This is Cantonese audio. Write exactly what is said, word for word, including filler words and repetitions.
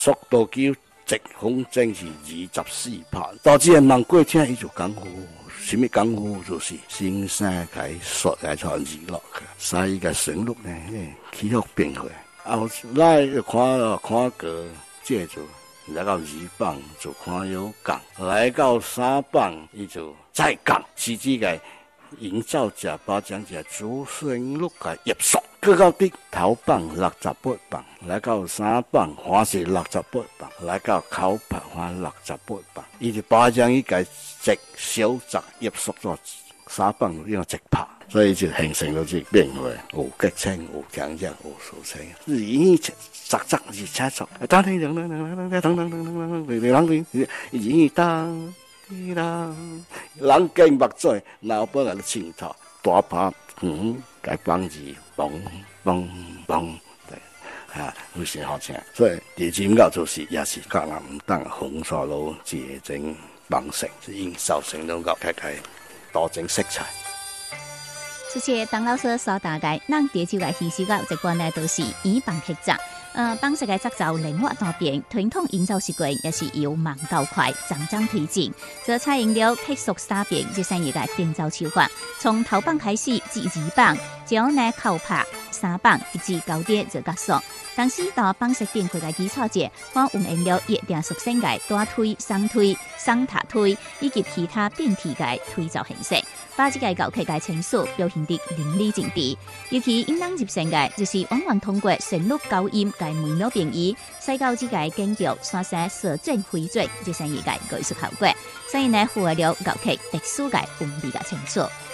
速度球直风筝是二十四拍，导致人问过听，伊就讲好，什么讲好就是先生开说来传娱乐去，所以个旋律呢，起伏变化。后来就看了看过，这就来到二棒就看有讲，来到三棒伊就再讲，自己个营造者把将者主旋律个约束。搁到底头棒六十八棒，来到三棒还是六十八棒，来到口拍还六十八棒，伊就把将伊个直小直约束咗三棒用直拍，所以就形成咗这变化，有激情，有强弱，有抒情。是以前杂杂是差错，当当当当当当当当当当当当，以当当，人经目嘴，老板人清楚，大拍嗯，该帮字嘣嘣嘣，对，啊，非常好听。所以地基音乐就是也是甲人唔当红沙路一种方式，是营造成种乐开开多种色彩。 这些当老师所大概，咱地球嘅艺术家一贯呢都是以棒克杂。呃，帮世界节奏灵活多变，传统营造习惯也是由慢到快，渐渐推进。这采用了特殊沙变这生意嘅变奏手法，从头棒开始至二棒，将呢扣拍三棒一直高低做加速。同时，到棒式变化嘅基础者，我运用了约定属性嘅大推、双推、双塔推以及其他变体嘅推奏形式，把这个高曲嘅情绪表现得淋漓尽致。尤其引人入胜嘅，就是往往通过旋律高音嘅微妙变异，使到这个根据山山蛇转回转这生意嘅艺术效果。所以呢，符合了高曲特殊嘅韵味嘅情绪。